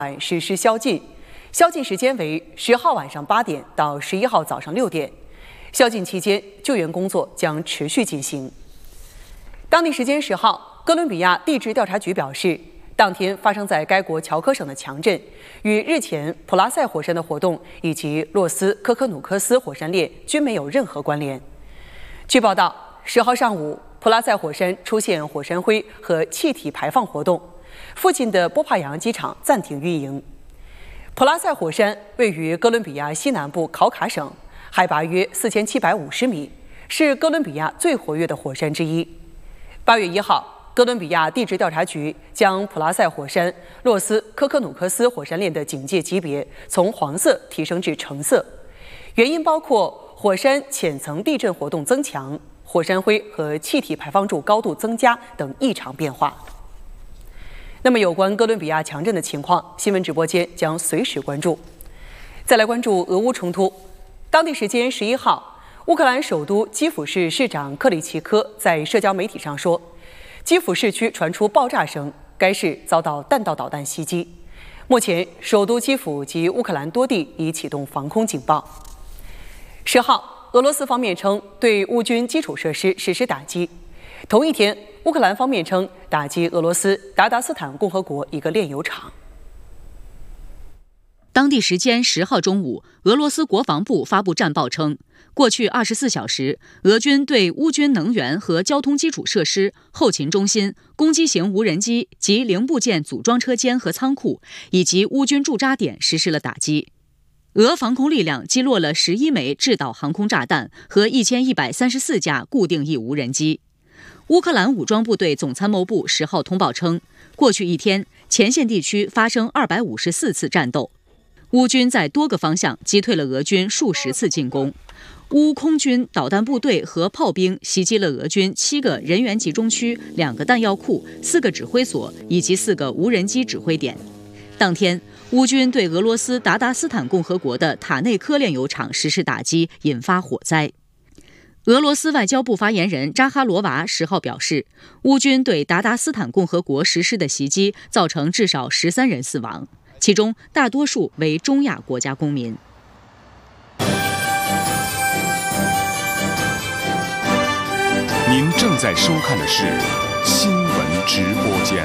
实施宵禁，宵禁时间为10号晚上8点到11号早上6点。宵禁期间，救援工作将持续进行。当地时间10号，哥伦比亚地质调查局表示，当天发生在该国乔科省的强震，与日前普拉塞火山的活动以及洛斯科科努科斯火山链均没有任何关联。据报道，10号上午，普拉塞火山出现火山灰和气体排放活动，附近的波帕扬机场暂停运营。普拉塞火山位于哥伦比亚西南部考卡省，海拔约4750米，是哥伦比亚最活跃的火山之一。8月1号，哥伦比亚地质调查局将普拉塞火山洛斯科科努科斯火山链的警戒级别从黄色提升至橙色，原因包括火山浅层地震活动增强、火山灰和气体排放柱高度增加等异常变化。那么，有关哥伦比亚强震的情况，新闻直播间将随时关注。再来关注俄乌冲突。当地时间11号，乌克兰首都基辅市市长克里奇科在社交媒体上说，基辅市区传出爆炸声，该市遭到弹道导弹袭击。目前，首都基辅及乌克兰多地已启动防空警报。10号，俄罗斯方面称对乌军基础设施实施打击。同一天，乌克兰方面称打击俄罗斯达达斯坦共和国一个炼油厂。 当地时间10号中午，俄罗斯国防部发布战报称，过去24小时，俄军对乌军能源和交通基础设施、后勤中心、攻击型无人机及零部件组装车间和仓库，以及乌军驻扎点实施了打击。俄防空力量击落了11枚制导航空炸弹和1134架固定翼无人机。乌克兰武装部队总参谋部10号通报称，过去一天，前线地区发生254次战斗。乌军在多个方向击退了俄军数十次进攻，乌空军导弹部队和炮兵袭击了俄军7个人员集中区、2个弹药库、4个指挥所以及4个无人机指挥点。当天，乌军对俄罗斯达达斯坦共和国的塔内科炼油厂实施打击，引发火灾。俄罗斯外交部发言人扎哈罗娃10号表示，乌军对达达斯坦共和国实施的袭击造成至少13人死亡，其中大多数为中亚国家公民。 您正在收看的是新闻直播间。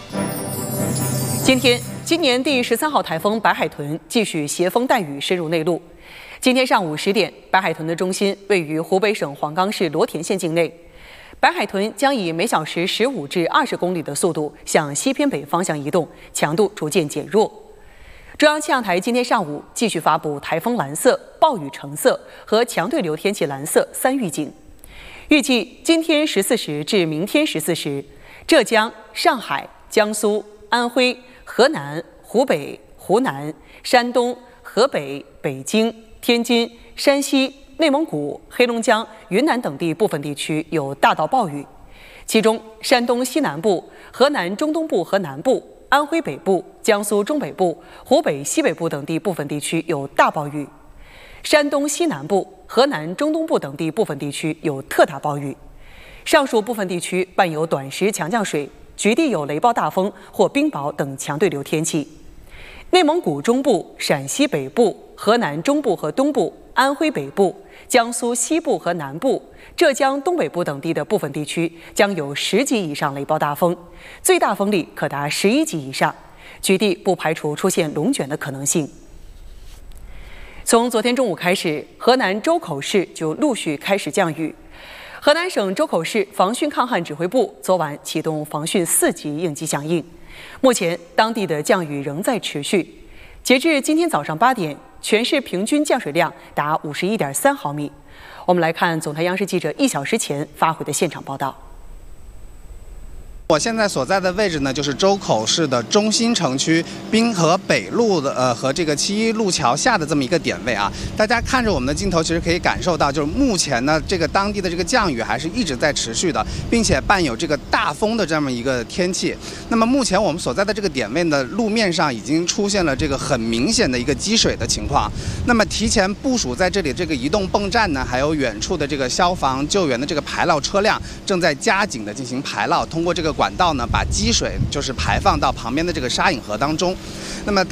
今年第13号台风白海豚继续携风带雨深入内陆。今天上午10点，白海豚的中心位于湖北省黄冈市罗田县境内。白海豚将以每小时15至20公里的速度向西偏北方向移动，强度逐渐减弱。中央气象台今天上午继续发布台风蓝色、暴雨橙色和强对流天气蓝色3预警。预计今天14时至明天14时，浙江、上海、江苏、安徽、河南、湖北、湖南、山东、河北、北京、天津、山西、内蒙古、黑龙江、云南等地部分地区有大到暴雨，其中山东西南部、河南中东部和南部、安徽北部、江苏中北部、湖北西北部等地部分地区有大暴雨，山东西南部、河南中东部等地部分地区有特大暴雨。上述部分地区伴有短时强降水，局地有雷暴大风或冰雹等强对流天气。内蒙古中部、陕西北部、河南中部和东部、安徽北部、江苏西部和南部、浙江东北部等地的部分地区将有10级以上雷暴大风，最大风力可达11级以上，局地不排除出现龙卷的可能性。从昨天中午开始，河南周口市就陆续开始降雨。河南省周口市防汛抗旱指挥部昨晚启动防汛4级应急响应，目前当地的降雨仍在持续。截至今天早上8点，全市平均降水量达51.3毫米。我们来看总台央视记者1小时前发回的现场报道。 我现在所在的位置呢，就是周口市的中心城区滨河北路的和这个7路桥下的这么一个点位啊。大家看着我们的镜头，其实可以感受到，就是目前呢，这个当地的这个降雨还是一直在持续的，并且伴有这个大风的这么一个天气。那么目前我们所在的这个点位呢，路面上已经出现了这个很明显的一个积水的情况。那么提前部署在这里这个移动泵站呢，还有远处的这个消防救援的这个排涝车辆正在加紧的进行排涝，通过这个管道呢，把积水就是排放到旁边的这个沙引河当中。那么